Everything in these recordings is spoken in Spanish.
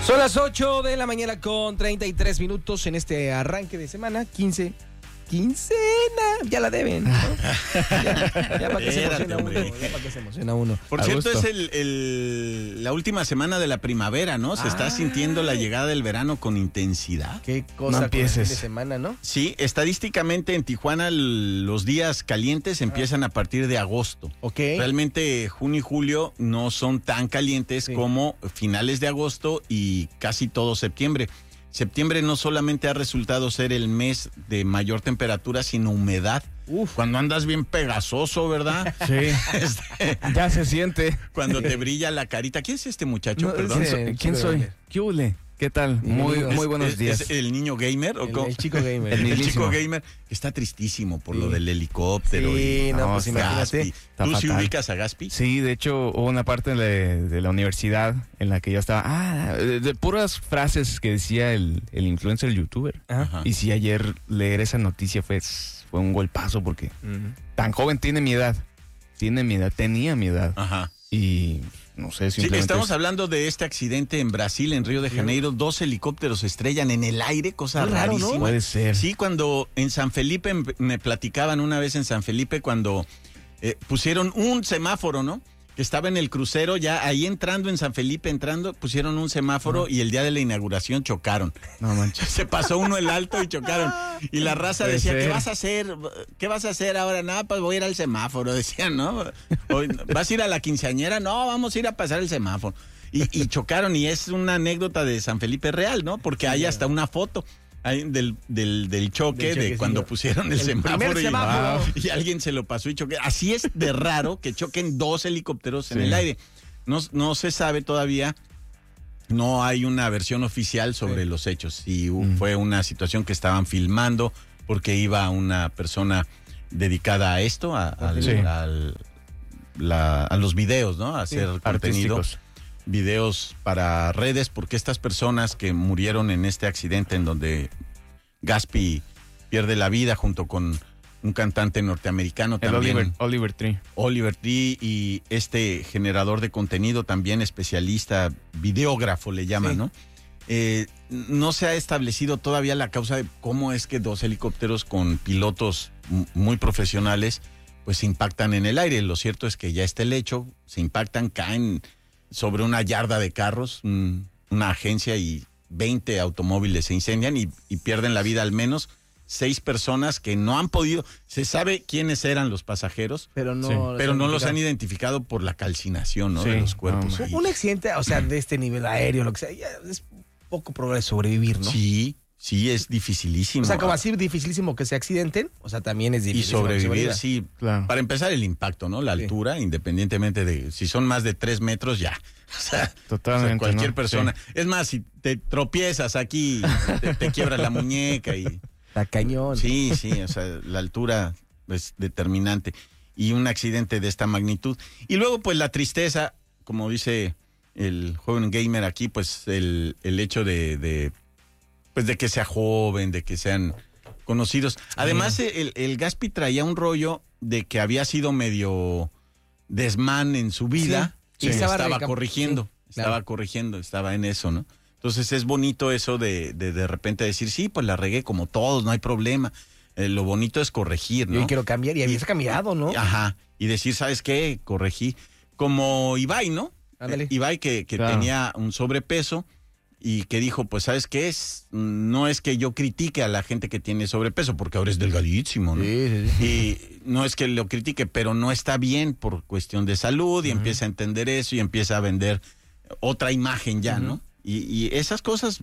Son las 8 de la mañana con 33 minutos en este arranque de semana, quincena, ya la deben, ¿no? Ya para que se emociona uno, ya para que se emociona uno. Por cierto, es la última semana de la primavera, ¿no? Se está sintiendo la llegada del verano con intensidad. Qué cosa no con el fin de semana, ¿no? Sí, estadísticamente en Tijuana los días calientes empiezan a partir de agosto. Ok. Realmente junio y julio no son tan calientes como finales de agosto y casi todo septiembre. Septiembre no solamente ha resultado ser el mes de mayor temperatura, sino humedad. Cuando andas bien pegasoso, ¿verdad? Sí. Ya se siente. Cuando te brilla la carita. ¿Quién es este muchacho? No, Perdón. ¿Quién soy? ¿Qué hule? ¿Qué tal? Muy buenos días. ¿Es el niño gamer? ¿O El chico gamer. El chico gamer está tristísimo por lo del helicóptero. Sí, pues imagínate. Gaspi. ¿Tú sí ubicas a Gaspi? Sí, de hecho hubo una parte de la universidad en la que yo estaba, de puras frases que decía el influencer, el youtuber. Ajá. Y sí, ayer leer esa noticia fue un golpazo porque tan joven tenía mi edad. Ajá. Y no sé, simplemente... Sí, estamos hablando de este accidente en Brasil, en Río de Janeiro. 2 helicópteros se estrellan en el aire, cosa rarísima. ¿no? Puede ser. Sí, cuando en San Felipe, me platicaban una vez en San Felipe cuando pusieron un semáforo, ¿no? Que estaba en el crucero, ya ahí entrando en San Felipe, pusieron un semáforo y el día de la inauguración chocaron. No manches. Se pasó uno el alto y chocaron. Y la raza decía, ¿qué vas a hacer? ¿Qué vas a hacer ahora? Nada, pues voy a ir al semáforo, decían, ¿no? ¿Vas a ir a la quinceañera? No, vamos a ir a pasar el semáforo. Y chocaron, y es una anécdota de San Felipe real, ¿no? Porque hay hasta una foto del choque, de cuando pusieron el semáforo, y alguien se lo pasó y choqué. Así es de raro que choquen 2 helicópteros en el aire. No se sabe todavía, no hay una versión oficial sobre los hechos. Si fue una situación que estaban filmando porque iba una persona dedicada a esto, a los videos, ¿no? A hacer contenido. Videos para redes, porque estas personas que murieron en este accidente en donde Gaspi pierde la vida junto con un cantante norteamericano también, Oliver Tree. Oliver Tree, y este generador de contenido también especialista, videógrafo le llaman, ¿no? No se ha establecido todavía la causa de cómo es que 2 helicópteros con pilotos muy profesionales pues se impactan en el aire. Lo cierto es que ya está el hecho, se impactan, caen sobre una yarda de carros, una agencia, y 20 automóviles se incendian y pierden la vida al menos 6 personas que no han podido. Se sabe quiénes eran los pasajeros, pero no los han identificado por la calcinación, ¿no? De los cuerpos. Un accidente, o sea, de este nivel aéreo, lo que sea, ya es poco progreso sobrevivir, ¿no? Sí, es dificilísimo. O sea, como así dificilísimo que se accidenten, o sea, también es difícil. Y sobrevivir, sí. Claro. Para empezar, el impacto, ¿no? La altura, independientemente de si son más de 3 metros, ya. O sea, totalmente, cualquier ¿no? persona. Sí. Es más, si te tropiezas aquí, te quiebras la muñeca y... Está cañón. Sí, o sea, la altura es determinante. Y un accidente de esta magnitud. Y luego, pues, la tristeza, como dice el joven gamer aquí, pues, el hecho de que sea joven, de que sean conocidos. Además, el Gaspi traía un rollo de que había sido medio desmán en su vida. Sí. Y estaba corrigiendo. Sí, claro. Estaba en eso, ¿no? Entonces es bonito eso de repente decir, sí, pues la regué como todos, no hay problema. Lo bonito es corregir, ¿no? Yo quiero cambiar, y habías cambiado, ¿no? Ajá, y decir, ¿sabes qué? Corregí. Como Ibai, ¿no? Ándale. Ibai que claro, tenía un sobrepeso y que dijo, pues, ¿sabes qué? No es que yo critique a la gente que tiene sobrepeso, porque ahora es delgadísimo, ¿no? Sí. Y no es que lo critique, pero no está bien por cuestión de salud, y empieza a entender eso y empieza a vender otra imagen ya, ¿no? Y esas cosas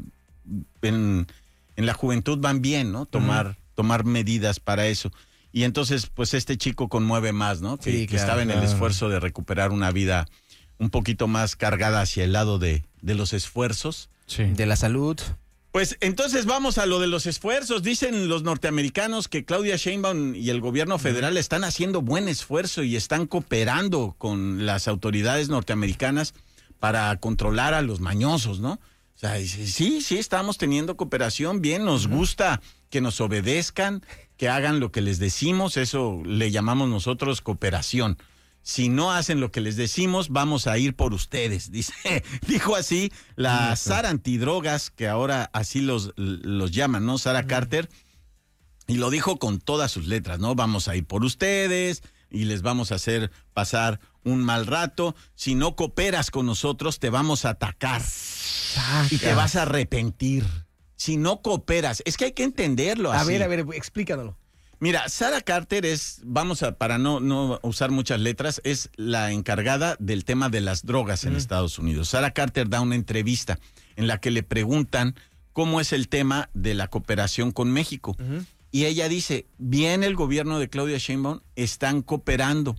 en la juventud van bien, ¿no? Tomar medidas para eso. Y entonces, pues, este chico conmueve más, ¿no? Que estaba en el esfuerzo de recuperar una vida un poquito más cargada hacia el lado de los esfuerzos. Sí. De la salud. Pues entonces vamos a lo de los esfuerzos. Dicen los norteamericanos que Claudia Sheinbaum y el gobierno federal están haciendo buen esfuerzo y están cooperando con las autoridades norteamericanas para controlar a los mañosos, ¿no? O sea, sí, estamos teniendo cooperación, bien, nos gusta que nos obedezcan, que hagan lo que les decimos, eso le llamamos nosotros cooperación. Si no hacen lo que les decimos, vamos a ir por ustedes. Dijo así la Sara Antidrogas, que ahora así los llaman, ¿no? Sara Carter. Y lo dijo con todas sus letras, ¿no? Vamos a ir por ustedes y les vamos a hacer pasar un mal rato. Si no cooperas con nosotros, te vamos a atacar y te vas a arrepentir. Si no cooperas, es que hay que entenderlo así. A ver, explícanoslo. Mira, Sara Carter es, para no usar muchas letras, es la encargada del tema de las drogas en Estados Unidos. Sara Carter da una entrevista en la que le preguntan cómo es el tema de la cooperación con México. Y ella dice, bien el gobierno de Claudia Sheinbaum, están cooperando.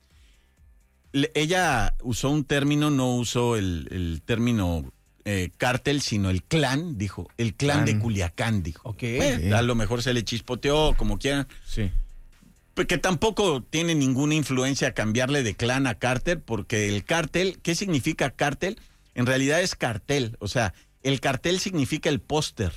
Ella usó un término, no usó el término cártel, sino el clan, dijo. El clan de Culiacán, dijo. Okay. A lo mejor se le chispoteó, como quieran. Sí. Que tampoco tiene ninguna influencia cambiarle de clan a cártel, porque el cártel, ¿qué significa cártel? En realidad es cartel. O sea, el cartel significa el póster,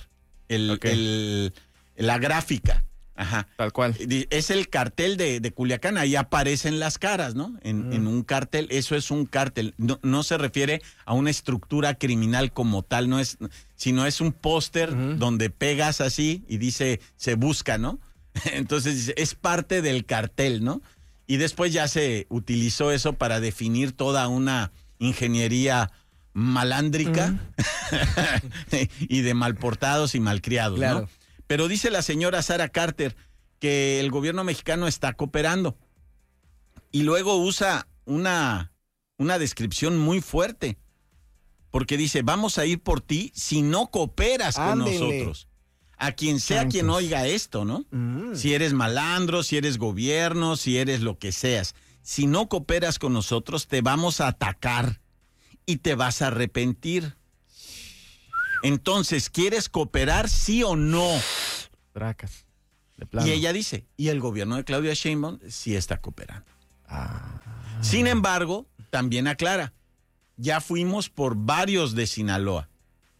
la gráfica. Ajá. Tal cual. Es el cartel de Culiacán, ahí aparecen las caras, ¿no? En un cartel, eso es un cartel. No se refiere a una estructura criminal como tal, sino es un póster donde pegas así y dice, se busca, ¿no? Entonces es parte del cartel, ¿no? Y después ya se utilizó eso para definir toda una ingeniería malándrica y de malportados y malcriados, claro, ¿no? Pero dice la señora Sara Carter que el gobierno mexicano está cooperando. Y luego usa una descripción muy fuerte. Porque dice, vamos a ir por ti si no cooperas con nosotros. A quien sea quien oiga esto, ¿no? Si eres malandro, si eres gobierno, si eres lo que seas. Si no cooperas con nosotros, te vamos a atacar y te vas a arrepentir. Entonces, ¿quieres cooperar, sí o no? Tracas. De plano. Y ella dice, y el gobierno de Claudia Sheinbaum sí está cooperando. Sin embargo, también aclara, ya fuimos por varios de Sinaloa.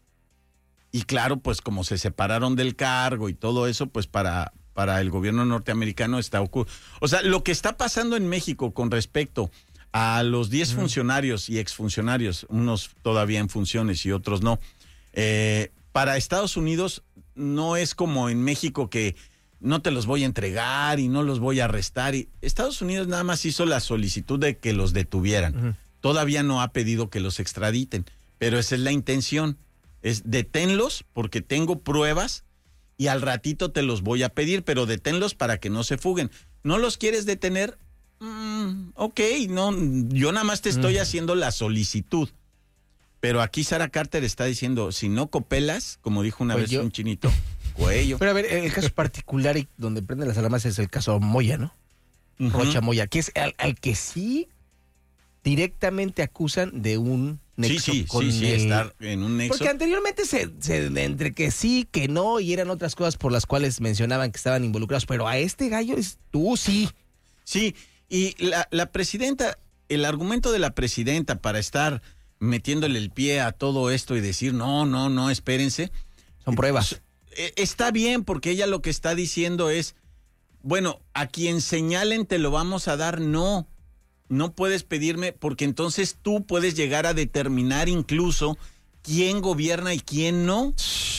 Y claro, pues como se separaron del cargo y todo eso, pues para el gobierno norteamericano está ocurriendo. O sea, lo que está pasando en México con respecto a los 10 funcionarios y exfuncionarios, unos todavía en funciones y otros no, para Estados Unidos no es como en México que no te los voy a entregar y no los voy a arrestar. Y Estados Unidos nada más hizo la solicitud de que los detuvieran. Todavía no ha pedido que los extraditen, pero esa es la intención. Es deténlos porque tengo pruebas y al ratito te los voy a pedir, pero deténlos para que no se fuguen. ¿No los quieres detener? Ok, no, yo nada más te estoy haciendo la solicitud. Pero aquí Sara Carter está diciendo, si no copelas, como dijo una vez un chinito, cuello. Pero a ver, el caso particular y donde prenden las alarmas es el caso Moya, ¿no? Rocha Moya, que es al que sí directamente acusan de un nexo con estar en un nexo. Porque anteriormente se entre que sí, que no, y eran otras cosas por las cuales mencionaban que estaban involucrados, pero a este gallo tú sí. Sí, y la presidenta, el argumento de la presidenta para estar metiéndole el pie a todo esto y decir, no, espérense. Son pruebas. Está bien, porque ella lo que está diciendo es, bueno, a quien señalen te lo vamos a dar, no puedes pedirme, porque entonces tú puedes llegar a determinar incluso quién gobierna y quién no.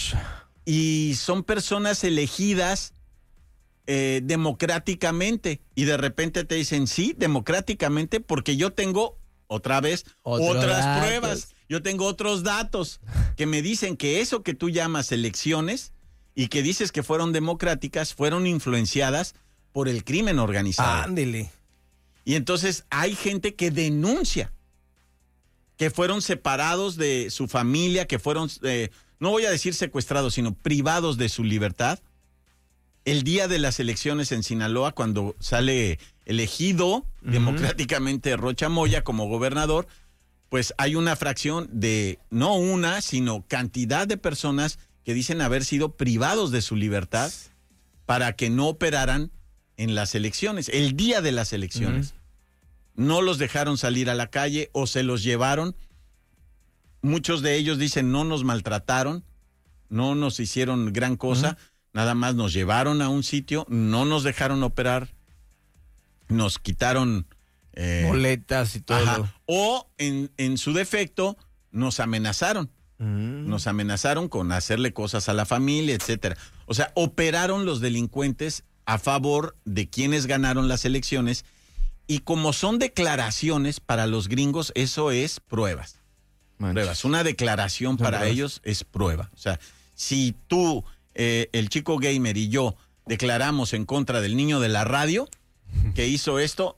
Y son personas elegidas democráticamente, y de repente te dicen, sí, democráticamente, porque yo tengo otra vez otras pruebas, yo tengo otros datos que me dicen que eso que tú llamas elecciones y que dices que fueron democráticas, fueron influenciadas por el crimen organizado. Ándele. Y entonces hay gente que denuncia que fueron separados de su familia, que fueron, no voy a decir secuestrados, sino privados de su libertad. El día de las elecciones en Sinaloa, cuando sale elegido democráticamente Rocha Moya como gobernador, pues hay una fracción de, no una, sino cantidad de personas que dicen haber sido privados de su libertad para que no operaran en las elecciones, el día de las elecciones. No los dejaron salir a la calle o se los llevaron. Muchos de ellos dicen no nos maltrataron, no nos hicieron gran cosa, nada más nos llevaron a un sitio, no nos dejaron operar, nos quitaron boletas y todo. Ajá. O en su defecto nos amenazaron. Nos amenazaron con hacerle cosas a la familia, etcétera. O sea, operaron los delincuentes a favor de quienes ganaron las elecciones, y como son declaraciones para los gringos, eso es pruebas. Pruebas. Una declaración para ellos es prueba. O sea, si tú, el chico gamer y yo declaramos en contra del niño de la radio que hizo esto,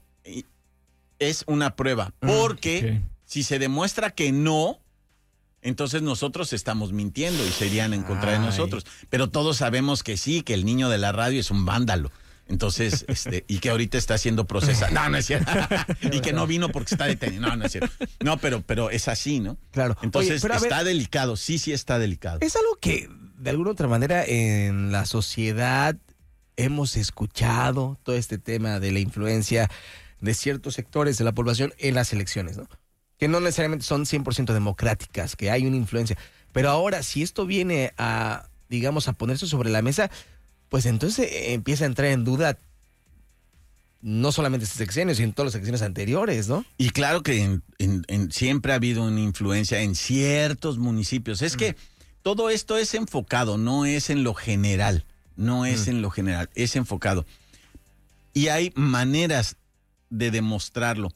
es una prueba. Porque si se demuestra que no, entonces nosotros estamos mintiendo y serían en contra de nosotros. Pero todos sabemos que sí, que el niño de la radio es un vándalo. Entonces, y que ahorita está siendo procesado. No, no es cierto. Y que no vino porque está detenido. No, no es cierto. No, pero es así, ¿no? Claro. Entonces, está delicado. Sí está delicado. Es algo que, de alguna otra manera, en la sociedad hemos escuchado todo este tema de la influencia de ciertos sectores de la población en las elecciones, ¿no? Que no necesariamente son 100% democráticas, que hay una influencia. Pero ahora, si esto viene a, digamos, a ponerse sobre la mesa, pues entonces empieza a entrar en duda no solamente este sexenio, sino todos los sexenios anteriores, ¿no? Y claro que siempre ha habido una influencia en ciertos municipios. Es que todo esto es enfocado, no es en lo general. No es en lo general, es enfocado. Y hay maneras de demostrarlo.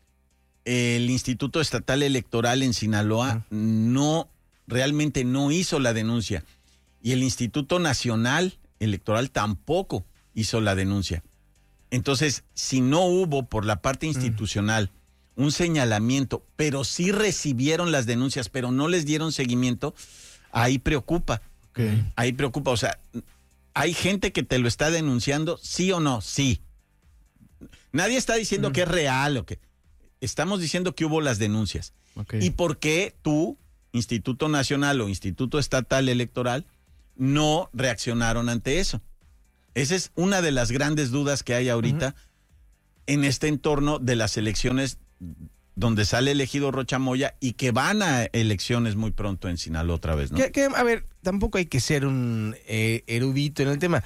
El Instituto Estatal Electoral en Sinaloa realmente no hizo la denuncia. Y el Instituto Nacional Electoral tampoco hizo la denuncia. Entonces, si no hubo por la parte institucional un señalamiento, pero sí recibieron las denuncias, pero no les dieron seguimiento, ahí preocupa. Okay. Ahí preocupa. O sea, hay gente que te lo está denunciando, sí o no, sí. Nadie está diciendo que es real o que... Estamos diciendo que hubo las denuncias. Okay. ¿Y por qué tú, Instituto Nacional o Instituto Estatal Electoral, no reaccionaron ante eso? Esa es una de las grandes dudas que hay ahorita en este entorno de las elecciones donde sale elegido Rocha Moya y que van a elecciones muy pronto en Sinaloa otra vez, ¿no? A ver, tampoco hay que ser un erudito en el tema.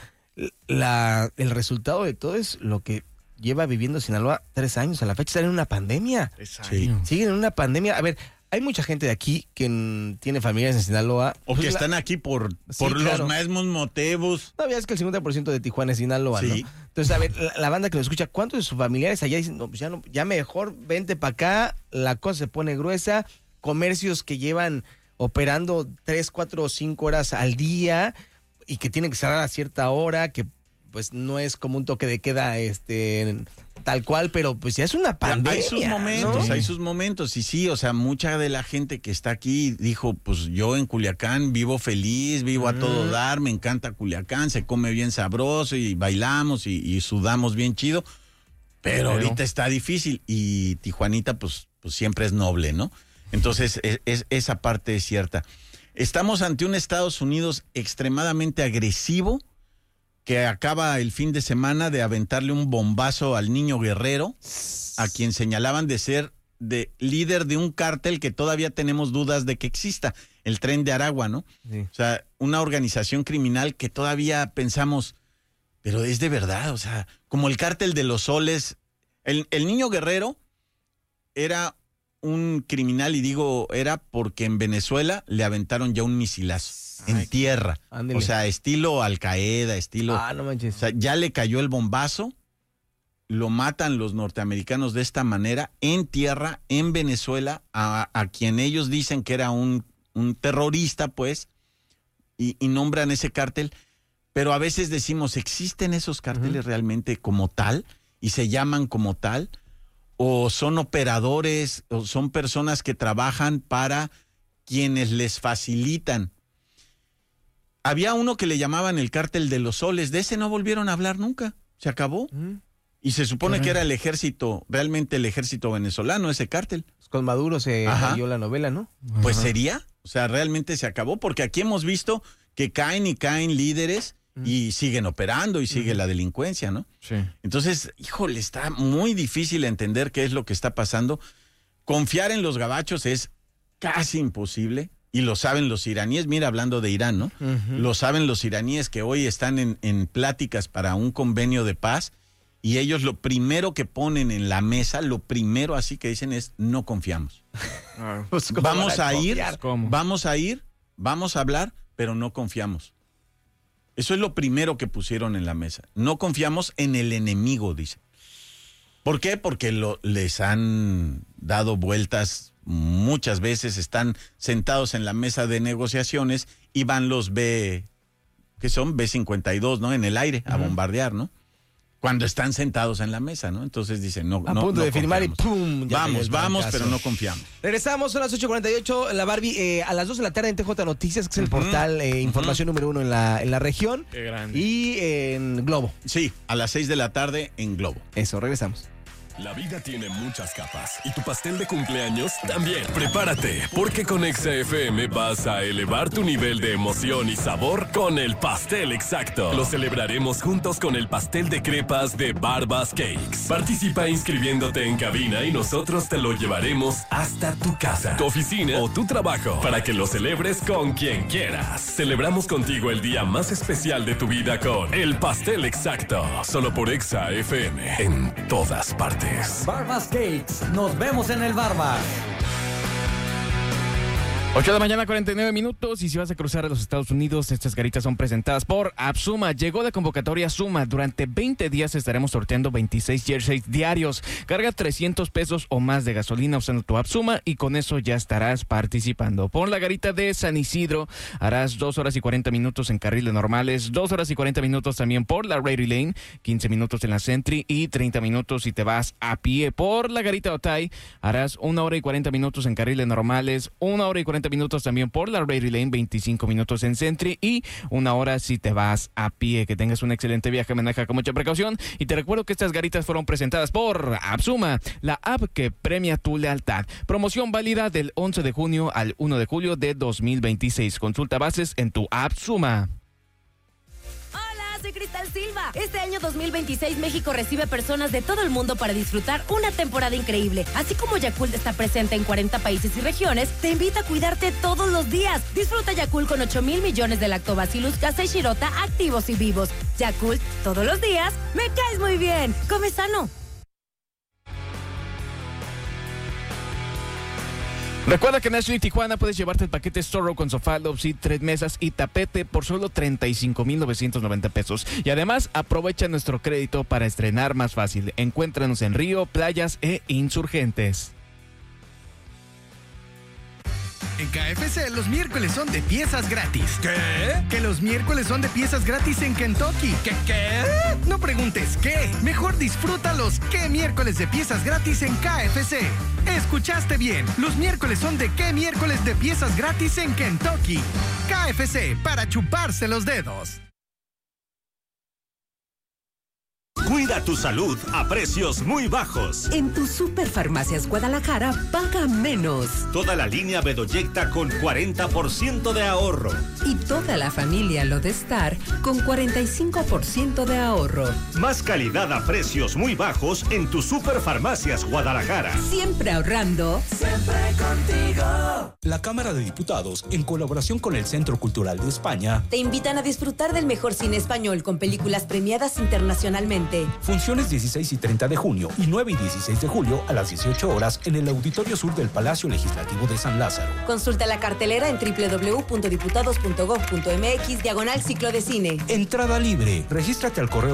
El resultado de todo es lo que lleva viviendo Sinaloa 3 años. A la fecha están en una pandemia. Sí. Siguen en una pandemia. A ver, hay mucha gente de aquí que tiene familias en Sinaloa. O que están aquí por los mismos motivos. No, es que el 50% de Tijuana es Sinaloa, sí. ¿no? Entonces, a ver, la banda que lo escucha, ¿cuántos de sus familiares allá dicen, no, pues ya mejor vente para acá, la cosa se pone gruesa, comercios que llevan operando 3, 4 o 5 horas al día y que tienen que cerrar a cierta hora, que pues no es como un toque de queda tal cual, pero pues ya es una pandemia. Hay sus momentos, ¿no? hay sus momentos. Y sí, o sea, mucha de la gente que está aquí dijo, pues yo en Culiacán vivo feliz, vivo a todo dar, me encanta Culiacán, se come bien sabroso y bailamos y sudamos bien chido. Pero ahorita está difícil y Tijuanita pues siempre es noble, ¿no? Entonces esa parte es cierta. Estamos ante un Estados Unidos extremadamente agresivo, que acaba el fin de semana de aventarle un bombazo al niño Guerrero, a quien señalaban de ser líder de un cártel que todavía tenemos dudas de que exista, el Tren de Aragua, ¿no? Sí. O sea, una organización criminal que todavía pensamos, pero es de verdad, o sea, como el cártel de los soles. El niño Guerrero era un criminal, y digo era porque en Venezuela le aventaron ya un misilazo. En tierra. Ándele. O sea, estilo Al Qaeda, estilo... No manches. O sea, ya le cayó el bombazo, lo matan los norteamericanos de esta manera, en tierra, en Venezuela, a quien ellos dicen que era un terrorista, pues, y nombran ese cártel. Pero a veces decimos, ¿existen esos cárteles realmente como tal? ¿Y se llaman como tal? ¿O son operadores, o son personas que trabajan para quienes les facilitan? Había uno que le llamaban el cártel de los soles, de ese no volvieron a hablar nunca, se acabó. Y se supone que era el ejército, realmente el ejército venezolano, ese cártel. Con Maduro se dio la novela, ¿no? Pues sería, o sea, realmente se acabó, porque aquí hemos visto que caen y caen líderes y siguen operando y sigue la delincuencia, ¿no? Sí. Entonces, híjole, está muy difícil entender qué es lo que está pasando. Confiar en los gabachos es casi imposible. Y lo saben los iraníes, mira, hablando de Irán, ¿no? Lo saben los iraníes que hoy están en pláticas para un convenio de paz y ellos lo primero que ponen en la mesa, lo primero así que dicen es no confiamos. Pues, Vamos a ir, ¿Cómo? vamos a hablar, pero no confiamos. Eso es lo primero que pusieron en la mesa. No confiamos en el enemigo, dicen. ¿Por qué? Porque les han dado vueltas muchas veces, están sentados en la mesa de negociaciones y van los que son B-52, ¿no? En el aire, a bombardear, ¿no? Cuando están sentados en la mesa, ¿no? Entonces dicen, no, a punto de firmar confiamos. y ¡pum! Vamos, pero no confiamos. Regresamos, son las 8:48, la Barbie, a las 2 de la tarde en TJ Noticias, que es el portal información número 1 en la región. Qué grande. Y en Globo. Sí, a las 6 de la tarde en Globo. Eso, regresamos. La vida tiene muchas capas y tu pastel de cumpleaños también. Prepárate, porque con Exa FM vas a elevar tu nivel de emoción y sabor con el pastel exacto. Lo celebraremos juntos con el pastel de crepas de Barbas Cakes. Participa inscribiéndote en cabina y nosotros te lo llevaremos hasta tu casa, tu oficina o tu trabajo para que lo celebres con quien quieras. Celebramos contigo el día más especial de tu vida con el pastel exacto. Solo por Exa FM, en todas partes. Barbas Cakes, nos vemos en el Barbas. 8 de la mañana, 49 minutos. Y si vas a cruzar a los Estados Unidos, estas garitas son presentadas por Absuma. Llegó la convocatoria Suma. Durante 20 días estaremos sorteando 26 jerseys diarios. Carga 300 pesos o más de gasolina usando tu Absuma y con eso ya estarás participando. Por la garita de San Isidro harás 2 horas y 40 minutos en carriles normales, 2 horas y 40 minutos también por la Rairy Lane, 15 minutos en la Sentry y 30 minutos si te vas a pie. Por la garita Otay harás 1 hora y 40 minutos en carriles normales, 1 hora y 40 minutos también por la Rairy Lane, 25 minutos en Sentry y 1 hora si te vas a pie. Que tengas un excelente viaje, maneja con mucha precaución. Y te recuerdo que estas garitas fueron presentadas por Absuma, la app que premia tu lealtad. Promoción válida del 11 de junio al 1 de julio de 2026. Consulta bases en tu Absuma. Soy Cristal Silva. Este año 2026 México recibe personas de todo el mundo para disfrutar una temporada increíble. Así como Yakult está presente en 40 países y regiones, te invita a cuidarte todos los días. Disfruta Yakult con 8,000 millones de lactobacillus casei shirota activos y vivos. Yakult, todos los días, me caes muy bien. Come sano. Recuerda que en Ashley Tijuana puedes llevarte el paquete Zorro con sofá, love seat, 3 mesas y tapete por solo 35,990 pesos. Y además aprovecha nuestro crédito para estrenar más fácil. Encuéntranos en Río, Playas e Insurgentes. En KFC los miércoles son de piezas gratis. ¿Qué? Que los miércoles son de piezas gratis en Kentucky. ¿Qué? No preguntes qué. Mejor disfruta los ¿qué miércoles de piezas gratis en KFC? Escuchaste bien. Los miércoles son de ¿qué miércoles de piezas gratis en Kentucky? KFC, para chuparse los dedos. Cuida tu salud a precios muy bajos. En tu Superfarmacias Guadalajara, paga menos. Toda la línea Bedoyecta con 40% de ahorro. Y toda la familia Lodestar con 45% de ahorro. Más calidad a precios muy bajos en tu Superfarmacias Guadalajara. Siempre ahorrando. Siempre contigo. La Cámara de Diputados, en colaboración con el Centro Cultural de España, Te invitan a disfrutar del mejor cine español con películas premiadas internacionalmente. funciones 16 y 30 de junio y 9 y 16 de julio a las 18 horas en el Auditorio Sur del Palacio Legislativo de San Lázaro. Consulta la cartelera en www.diputados.gov.mx/ciclo de cine. Entrada libre. Regístrate al correo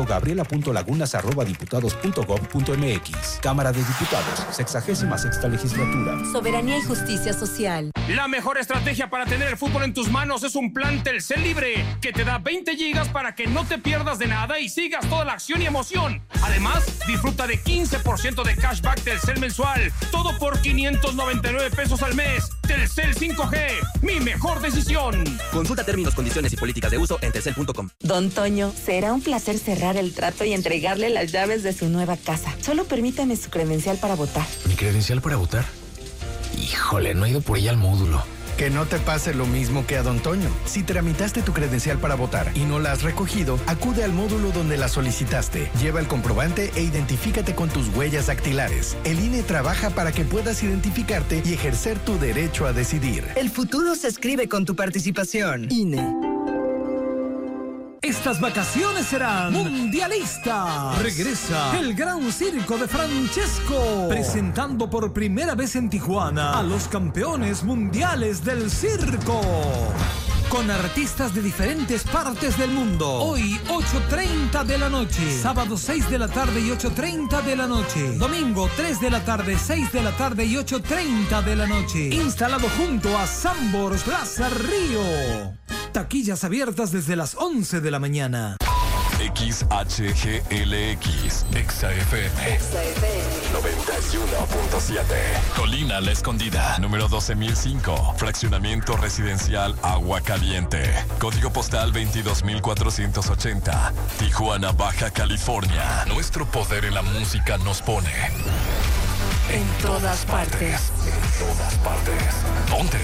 gabriela.lagunas@diputados.gov.mx. Cámara de Diputados, 66ª Legislatura. Soberanía y justicia social. La mejor estrategia para tener el fútbol en tus manos es un plan Telcel Libre que te da 20 gigas para que no te pierdas de nada y sigas toda la acción y emoción. Además, disfruta de 15% de cashback Telcel mensual. Todo por 599 pesos al mes. Telcel 5G, mi mejor decisión. Consulta términos, condiciones y políticas de uso en telcel.com. Don Toño, será un placer cerrar el trato y entregarle las llaves de su nueva casa. Solo permítame su credencial para votar. ¿Mi credencial para votar? Híjole, no he ido por ella al módulo. Que no te pase lo mismo que a Don Toño. Si tramitaste tu credencial para votar y no la has recogido, acude al módulo donde la solicitaste. Lleva el comprobante e identifícate con tus huellas dactilares. El INE trabaja para que puedas identificarte y ejercer tu derecho a decidir. El futuro se escribe con tu participación. INE. Estas vacaciones serán mundialistas. Regresa el Gran Circo de Francesco, presentando por primera vez en Tijuana a los campeones mundiales del circo, con artistas de diferentes partes del mundo. Hoy, 8:30 de la noche. Sábado, 6 de la tarde y 8:30 de la noche. Domingo, 3 de la tarde, 6 de la tarde y 8:30 de la noche. Instalado junto a Sambors Plaza Río. Taquillas abiertas desde las 11 de la mañana. XHGLX, XFM 91.7. Colina La Escondida, número 12.005. Fraccionamiento residencial Agua Caliente. Código postal 22.480. Tijuana, Baja California. Nuestro poder en la música nos pone En todas partes. En todas partes. Ponte.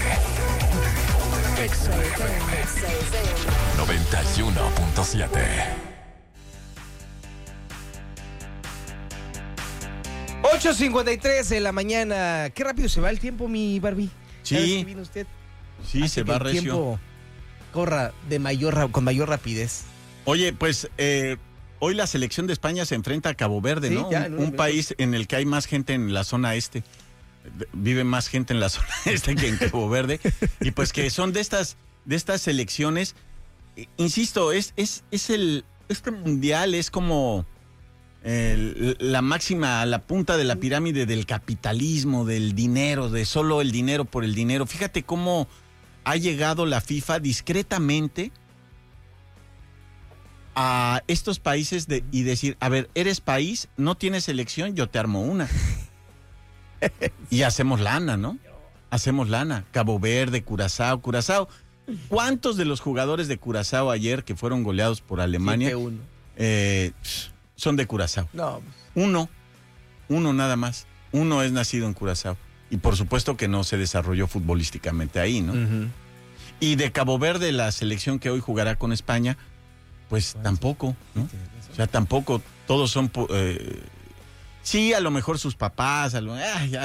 XFM 91.7. 8:53 de la mañana. Qué rápido se va el tiempo, mi Barbie. Sí. ¿Sabes que vino usted? Sí, se va que el recio. tiempo corra con mayor rapidez. Oye, pues hoy la selección de España se enfrenta a Cabo Verde, Sí, ¿no? ya, Un país en el que hay más gente en la zona este. Vive más gente en la zona este que en Cabo Verde. Y pues que son de estas selecciones. Insisto, este mundial es como la máxima, la punta de la pirámide del capitalismo, del dinero, de solo el dinero por el dinero. Fíjate cómo ha llegado la FIFA discretamente a estos países y decir, a ver, eres país, no tienes selección, yo te armo una. Y hacemos lana, ¿no? Hacemos lana. Cabo Verde, Curazao. ¿Cuántos de los jugadores de Curazao ayer que fueron goleados por Alemania 7-1. Son de Curazao? No. Uno nada más. Uno es nacido en Curazao. Y por supuesto que no se desarrolló futbolísticamente ahí, ¿no? Uh-huh. Y de Cabo Verde, la selección que hoy jugará con España, pues tampoco, ¿no? O sea, tampoco. Todos son... sí, a lo mejor sus papás,